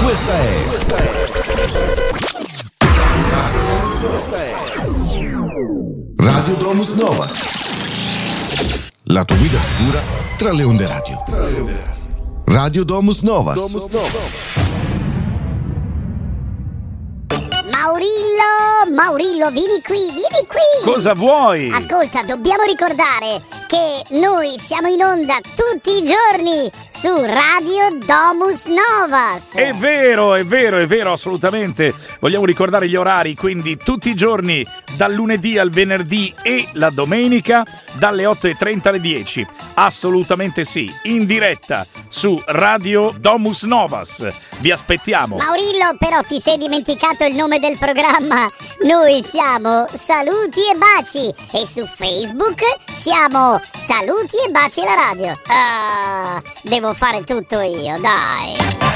Questa è Radio Domus Novas. La tua guida sicura tra le onde radio. Radio Domus Novas. Maurillo, vieni qui. Cosa vuoi? Ascolta, dobbiamo ricordare che noi siamo in onda tutti i giorni su Radio Domus Novas. È vero, assolutamente. Vogliamo ricordare gli orari, quindi tutti i giorni, dal lunedì al venerdì e la domenica, dalle 8:30 alle 10. Assolutamente sì, in diretta su Radio Domus Novas. Vi aspettiamo. Maurillo, però ti sei dimenticato il nome del programma. Noi siamo Saluti e Baci e su Facebook siamo Saluti e Baci la radio. Devo fare tutto io, dai.